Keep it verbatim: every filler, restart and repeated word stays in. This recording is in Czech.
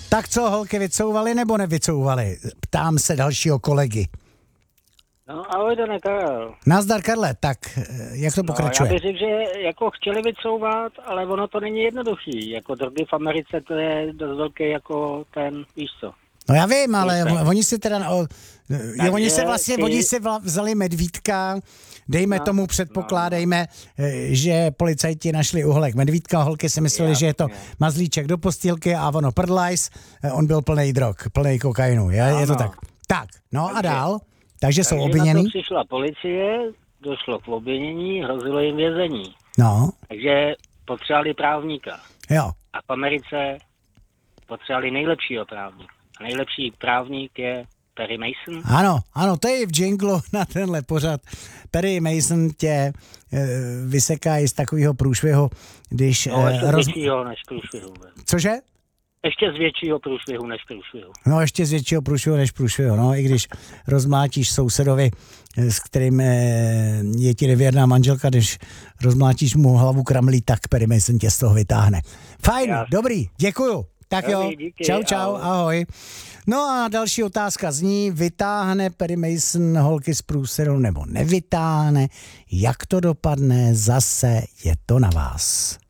Tak co, holky vycouvali nebo nevycouvali? Ptám se dalšího kolegy. No ahoj, Dane, Karel. Nazdar, Karle, tak jak to pokračuje? No, já bych řekl, že jako chtěli vycouvat, ale ono to není jednoduchý. Jako drogy v Americe to je dost velký jako ten, víš co. No já vím, ale oni si teda, o, Takže oni se vlastně, ty... oni si vla, vzali medvídka, dejme no, tomu, předpokládejme, no. že policajti našli uhlek medvídka, holky si mysleli, že je to mazlíček do postýlky a ono prdlajs, on byl plný drog, plný kokainu, je, no, je to no. tak. Tak, no takže, a dál, takže jsou takže obviněný. na to přišla policie, došlo k obvinění, hrozilo jim vězení. No. Takže potřebovali právníka. Jo. A v Americe potřebovali nejlepšího právníka. A nejlepší právník je Perry Mason. Ano, ano, to je v jinglu na tenhle pořad. Perry Mason tě e, vyseká i z takového průšvihu, když... No, ještě e, roz... z většího než průšvihu. Cože? Ještě z většího průšvihu než průšvihu. No, ještě z většího průšvihu než průšvihu, no, i když rozmlátíš sousedovi, s kterým e, je ti nevěrná manželka, když rozmlátíš mu hlavu kramlí, tak Perry Mason tě z toho vytáhne. Fajn, Jasný. dobrý, děkuju. Tak Dobrý, jo, díky, čau, čau, ahoj. ahoj. No a další otázka zní, vytáhne Perry Mason holky z průseru nebo nevytáhne? Jak to dopadne? Zase je to na vás.